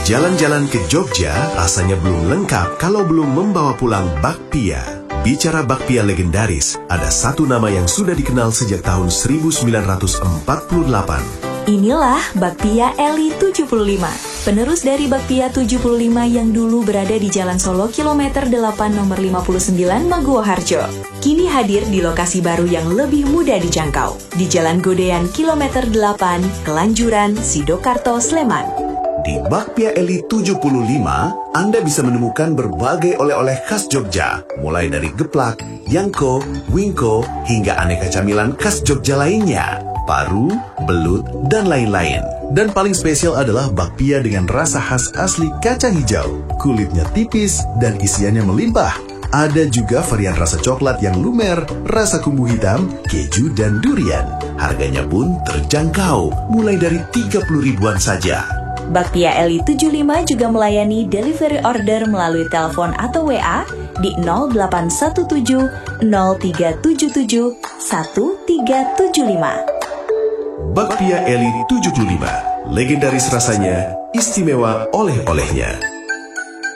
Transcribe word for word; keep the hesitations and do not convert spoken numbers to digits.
Jalan-jalan ke Jogja rasanya belum lengkap kalau belum membawa pulang bakpia. Bicara bakpia legendaris, ada satu nama yang sudah dikenal sejak tahun seribu sembilan ratus empat puluh delapan. Inilah Bakpia Eli tujuh puluh lima, penerus dari Bakpia tujuh puluh lima yang dulu berada di Jalan Solo kilometer delapan nomor lima puluh sembilan Maguwoharjo. Kini hadir di lokasi baru yang lebih mudah dijangkau, di Jalan Godean kilometer delapan, Kelanjuran, Sidokarto, Sleman. Di Bakpia Eli tujuh puluh lima, Anda bisa menemukan berbagai oleh-oleh khas Jogja, mulai dari geplak, yangko, wingko, hingga aneka camilan khas Jogja lainnya, paru, belut, dan lain-lain. Dan paling spesial adalah bakpia dengan rasa khas asli kacang hijau, kulitnya tipis, dan isiannya melimpah. Ada juga varian rasa coklat yang lumer, rasa kumbu hitam, keju, dan durian. Harganya pun terjangkau, mulai dari tiga puluh ribuan saja. Bakpia Eli tujuh puluh lima juga melayani delivery order melalui telepon atau W A di nol delapan satu tujuh nol tiga tujuh tujuh satu tiga tujuh lima. Bakpia Eli tujuh puluh lima, legendaris rasanya, istimewa oleh-olehnya.